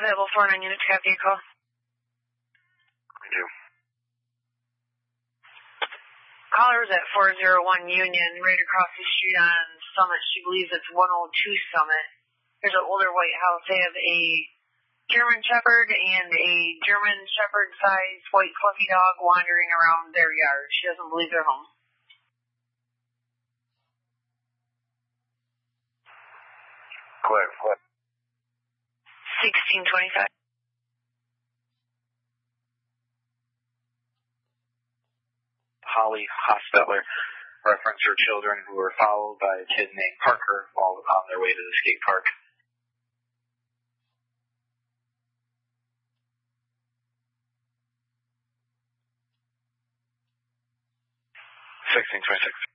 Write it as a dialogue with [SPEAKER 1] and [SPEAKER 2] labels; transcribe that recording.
[SPEAKER 1] Available 49 units, copy your call.
[SPEAKER 2] Thank you.
[SPEAKER 1] Caller's at 401 Union, right across the street on Summit. She believes it's 102 Summit. There's an older white house. They have a German Shepherd and a German Shepherd-sized white fluffy dog wandering around their yard. She doesn't believe they're home.
[SPEAKER 2] Clear.
[SPEAKER 1] 1625.
[SPEAKER 2] Holly Hostetler reference her children who were followed by a kid named Parker while on their way to the skate park. 1626.